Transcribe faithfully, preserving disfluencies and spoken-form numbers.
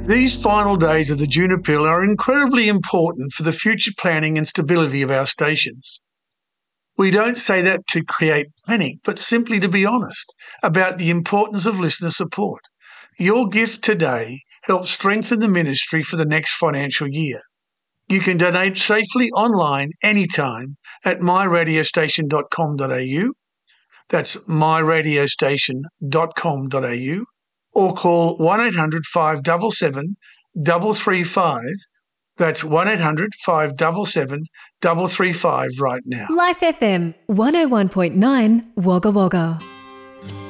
These final days of the June appeal are incredibly important for the future planning and stability of our stations. We don't say that to create panic, but simply to be honest about the importance of listener support. Your gift today helps strengthen the ministry for the next financial year. You can donate safely online anytime at my radio station dot com dot a u. That's my radio station dot com dot a u. Or call one eight hundred five seven seven three three five. That's one eight hundred five seven seven three three five right now. Life F M one oh one point nine Wagga Wagga.